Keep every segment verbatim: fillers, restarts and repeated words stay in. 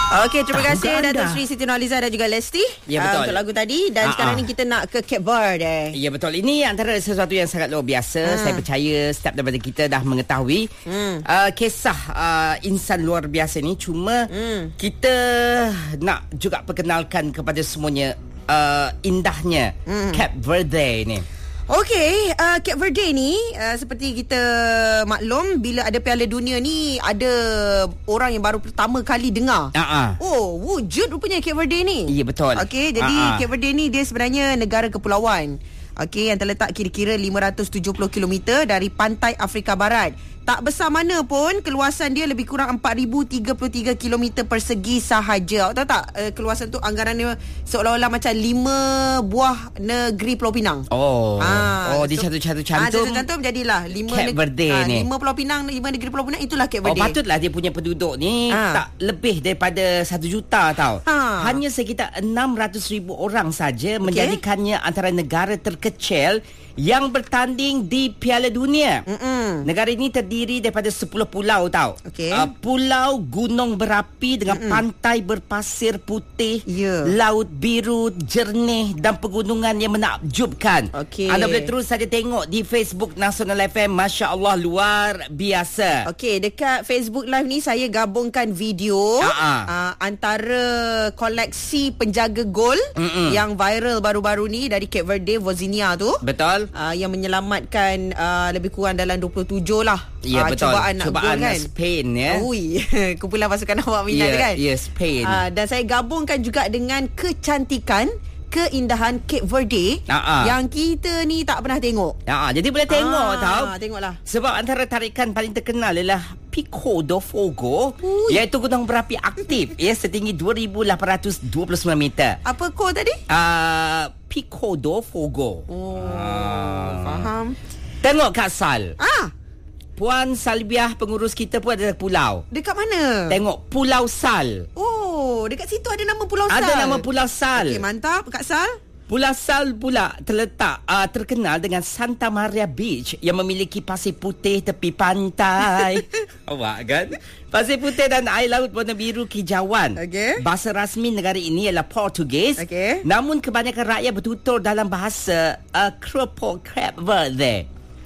Okey, terima Tahu kasih Datuk Sri Siti Nurhaliza dan juga Lesti ya, betul. Uh, untuk lagu tadi. Dan uh-uh. sekarang ni kita nak ke Cape Verde. Ya, betul. Ini antara sesuatu yang sangat luar biasa. Hmm. Saya percaya setiap daripada kita dah mengetahui hmm. uh, kisah uh, insan luar biasa ni. Cuma hmm. kita nak juga perkenalkan kepada semuanya uh, indahnya hmm. Cape Verde ni. Okey, uh, Cape Verde ni uh, seperti kita maklum, bila ada Piala Dunia ni ada orang yang baru pertama kali dengar. Uh-uh. Oh, wujud rupanya Cape Verde ni. Ya, betul. Okey, jadi uh-uh. Cape Verde ni dia sebenarnya negara kepulauan. Okey, yang terletak kira-kira lima ratus tujuh puluh kilometer dari pantai Afrika Barat. Tak besar mana pun, keluasan dia lebih kurang empat ribu tiga puluh tiga kilometer persegi sahaja. Awak tahu tak, uh, keluasan tu anggarannya seolah-olah macam lima buah negeri Pulau Pinang. Oh, ha, oh, di satu-satu cantum. Ah, satu cantum jadilah lima Cape Verde ha, ni. Lima Pulau Pinang, lima negeri Pulau Pinang, itulah Cape Verde. Oh, patutlah dia punya penduduk ni ha. tak lebih daripada satu juta tau. Ha. Hanya sekitar enam ratus ribu orang saja, okay. menjadikannya antara negara terkecil yang bertanding di Piala Dunia. Mm-mm. Negara ini terdiri daripada sepuluh pulau tau. Okay. Uh, pulau gunung berapi dengan Mm-mm. pantai berpasir putih, yeah. laut biru jernih dan pegunungan yang menakjubkan. Okay. Anda boleh terus saja tengok di Facebook Nasional F M. Masya Allah, luar biasa. Okey, dekat Facebook Live ni saya gabungkan video uh, antara koleksi penjaga gol Mm-mm. yang viral baru-baru ni dari Cape Verde, Vozinha tu. Betul. Uh, yang menyelamatkan uh, lebih kurang dalam dua puluh tujuh lah ya, uh, betul. cubaan nak cubaan gol kan. Spain ya. Ui, kumpulan pasukan awak minat yeah, kan. Ya, yeah, Spain. Uh, dan saya gabungkan juga dengan kecantikan, keindahan Cape Verde uh-huh. yang kita ni tak pernah tengok. Uh-huh. Jadi boleh tengok uh, tahu. Tengoklah. Sebab antara tarikan paling terkenal ialah Pico do Fogo, Ui. iaitu gunung berapi aktif ya, setinggi dua ribu lapan ratus dua puluh sembilan meter. Apa ko tadi? Uh, Pico do Fogo. Oh, uh. faham. Tengok Kak Sal. Ah. Puan Salbiah, pengurus kita pun ada pulau. Dekat mana? Tengok Pulau Sal. Oh, dekat situ ada nama Pulau Sal. Ada nama Pulau Sal. Okey, mantap Kak Sal. Pulau Sal pula terletak uh, terkenal dengan Santa Maria Beach yang memiliki pasir putih tepi pantai. Awak kan? Pasir putih dan air laut warna biru kejauhan. Okay. Bahasa rasmi negara ini ialah Portugis. Okay. Namun kebanyakan rakyat bertutur dalam bahasa uh, Creole Cape Verde.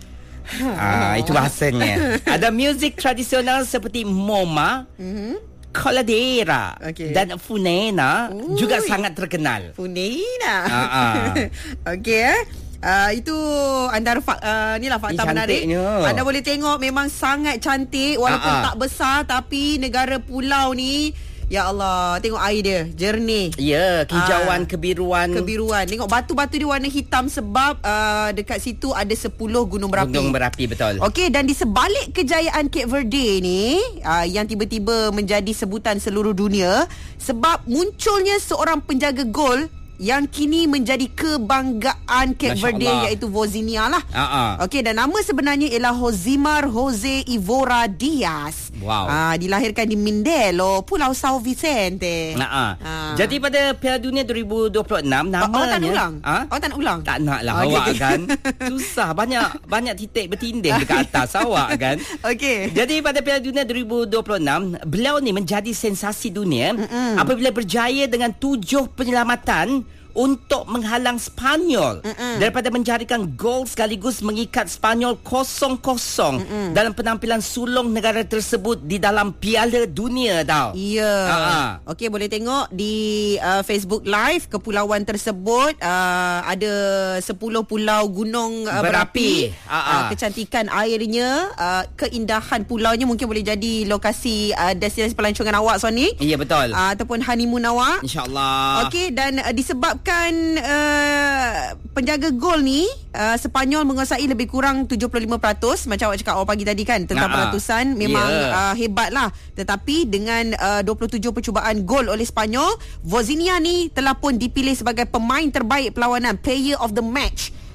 Ah, itu bahasanya. Ada muzik tradisional seperti Moma, mm-hmm. Coladera okay. dan Funena Ui. juga sangat terkenal. Funena. Uh-uh. Okey eh. Uh, itu antara fak, uh, inilah fakta menarik. Anda boleh tengok memang sangat cantik walaupun uh-uh. tak besar, tapi negara pulau ni, ya Allah, tengok air dia jernih. Ya, kehijauan, uh, kebiruan. Kebiruan. Tengok batu-batu dia warna hitam sebab uh, dekat situ ada sepuluh gunung berapi. Gunung berapi, betul. Okey, dan di sebalik kejayaan Cape Verde ni uh, yang tiba-tiba menjadi sebutan seluruh dunia sebab munculnya seorang penjaga gol yang kini menjadi kebanggaan Cape Verde, iaitu Vozinha lah. Uh-uh. Okey, dan nama sebenarnya ialah Josimar Jose Ivora Diaz. Wow. Uh, dilahirkan di Mindelo, Pulau São Vicente. Uh-uh. Uh. Jadi pada Piala Dunia dua ribu dua puluh enam namanya. Awak tak nak ulang? Ha? Awak tak nak ulang? Tak nak lah okay. awak kan. Susah, banyak banyak titik bertindih dekat atas awak kan. Okey. Jadi pada Piala Dunia dua ribu dua puluh enam, beliau ni menjadi sensasi dunia Mm-mm. apabila berjaya dengan tujuh penyelamatan untuk menghalang Spanyol Mm-mm. daripada menjadikan gol sekaligus mengikat Spanyol kosong kosong Mm-mm. dalam penampilan sulung negara tersebut di dalam Piala Dunia tau. Ya. Uh-huh. Okey, boleh tengok di uh, Facebook Live kepulauan tersebut uh, ada sepuluh pulau gunung uh, berapi. berapi. Uh-huh. Uh, kecantikan airnya, uh, keindahan pulaunya mungkin boleh jadi lokasi uh, destinasi pelancongan awak Sonic. Ya, betul. Uh, ataupun honeymoon awak. InsyaAllah. Okey, dan uh, disebab kan uh, penjaga gol ni uh, Sepanyol menguasai lebih kurang tujuh puluh lima peratus macam awak cakap awal pagi tadi kan tentang nah, peratusan memang yeah. uh, hebat lah, tetapi dengan uh, dua puluh tujuh percubaan gol oleh Sepanyol, Vozinha ni telah pun dipilih sebagai pemain terbaik perlawanan, player of the match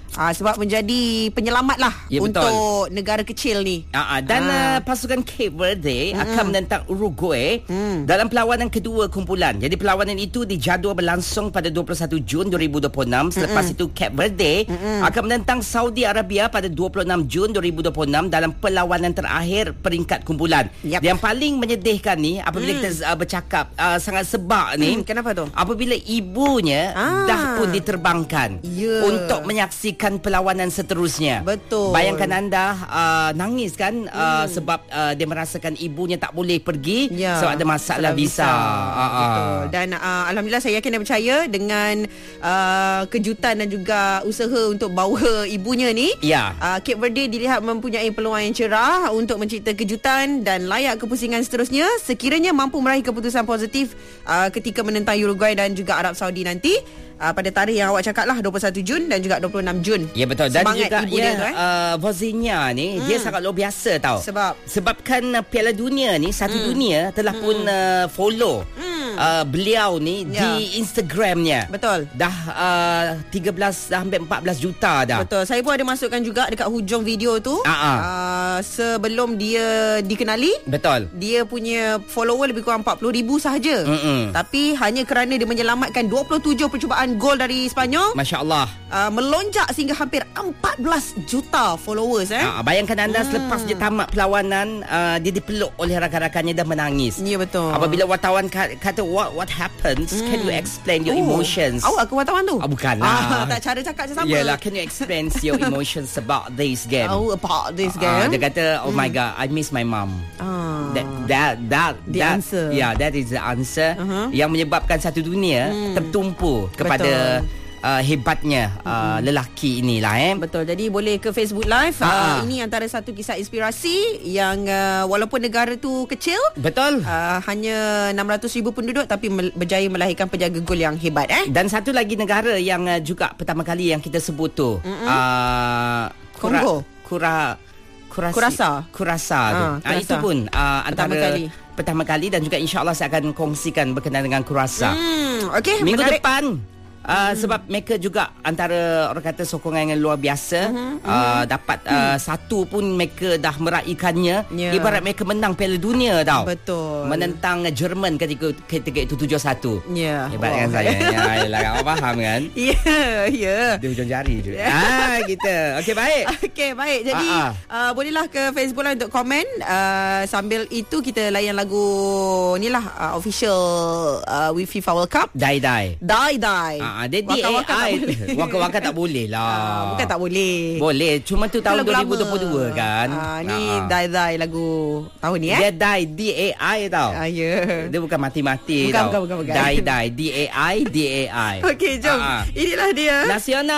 uh, sebab menjadi penyelamat lah ya, untuk negara kecil ni. Uh, uh, dan uh. Uh, pasukan Cape Verde mm-hmm. akan menentang Uruguay mm. dalam perlawanan kedua kumpulan. Jadi perlawanan itu dijadual berlangsung pada dua puluh satu Jun dua ribu dua puluh enam. Selepas mm-hmm. itu Cape Verde mm-hmm. akan menentang Saudi Arabia pada dua puluh enam Jun dua ribu dua puluh enam dalam perlawanan terakhir peringkat kumpulan. Yep. Yang paling menyedihkan ni apabila mm. kita uh, bercakap uh, sangat sebab ni. Mm, kenapa tu? Apabila ibunya ah. dah pun diterbangkan yeah. untuk menyaksikan perlawanan seterusnya. Betul. Bayangkan anda uh, nangis kan uh, mm. sebab uh, dia merasakan ibunya tak boleh pergi yeah. sebab ada masalah visa. visa. Uh, uh. Betul. Dan uh, alhamdulillah saya yakin dan percaya dengan uh, kejutan dan juga usaha untuk bawa ibunya ni. Ya. Uh, Cape Verde dilihat mempunyai peluang yang cerah untuk mencipta kejutan dan layak ke pusingan seterusnya sekiranya mampu meraih keputusan positif uh, ketika menentang Uruguay dan juga Arab Saudi nanti. Uh, pada tarikh yang awak cakap lah dua puluh satu Jun dan juga dua puluh enam Jun. Ya betul. Dan semangat juga ibu ya, dia tu, eh? uh, Vozinha ni hmm. dia sangat luar biasa tau. Sebab Sebabkan uh, Piala Dunia ni Satu hmm. Dunia telah hmm. pun uh, follow hmm. uh, beliau ni ya. di Instagramnya. Betul. Dah uh, tiga belas dah hampir empat belas juta dah. Betul. Saya pun ada masukkan juga dekat hujung video tu. Uh, sebelum dia dikenali. Betul. Dia punya follower lebih kurang empat puluh ribu sahaja. Mm-mm. Tapi hanya kerana dia menyelamatkan dua puluh tujuh percubaan gol dari Sepanyol, Masya Allah, uh, melonjak sehingga hampir empat belas juta followers. Eh? Uh, bayangkan anda hmm. selepas dia tamat perlawanan, uh, dia dipeluk oleh rakan-rakannya dan menangis. Ya betul. Apabila wartawan kata what what happens, hmm. can you explain your oh, emotions? Awak ke wartawan tu? Ah, bukanlah. Ah, tak, cara cakap macam sama. Yalah, can you explain your emotions about this game? Oh, about this game. Uh, dia kata, oh hmm. my god, I miss my mom. Ah. That that that the that, answer. Yeah, that is the answer. Uh-huh. Yang menyebabkan satu dunia hmm. tertumpu kepada Uh, hebatnya uh, hmm. lelaki inilah eh. Betul. Jadi boleh ke Facebook Live. Uh, ini antara satu kisah inspirasi yang uh, walaupun negara tu kecil, betul. Uh, hanya enam ratus ribu penduduk tapi mel- berjaya melahirkan penjaga gol yang hebat eh. Dan satu lagi negara yang uh, juga pertama kali yang kita sebut tu, uh, Kongo. Kura Kurasi, Kurasa. Kurasa tu. Ha, uh, itu pun uh, pertama antara kali. pertama kali dan juga insya-Allah saya akan kongsikan berkenaan dengan Kurasa. Hmm, okey, minggu menarik. depan. Uh, hmm. Sebab mereka juga antara orang kata sokongan yang luar biasa. uh-huh, uh-huh. uh, Dapat uh, hmm. satu pun mereka dah meraihkannya. Yeah. Ibarat mereka menang Piala Dunia tau. Betul. Menentang Jerman ketika, ketika itu tujuh satu. Ya. Hebat kan saya. Ya, yalah, awak faham kan? Ya, yeah, ya. Yeah. Dia hujung jari je. Ah, gitu. Okey, baik. Okey, baik. Jadi uh-huh. uh, bolehlah ke Facebook lah untuk komen. uh, Sambil itu kita layan lagu ni lah, uh, official uh, FIFA World Cup. Die Die. Die Die. Uh, Dia D A I. Waka-waka tak boleh lah. uh, Bukan tak boleh. Boleh. Cuma tu tahun dua ribu dua puluh dua kan. uh, Ni uh. Die Die lagu tahun ni eh. Dia Die D A I tau. uh, yeah. Dia bukan mati-mati bukan, tau. Bukan bukan bukan. Die Die D A I D A I. Okey, jom. uh. Inilah dia Nasional.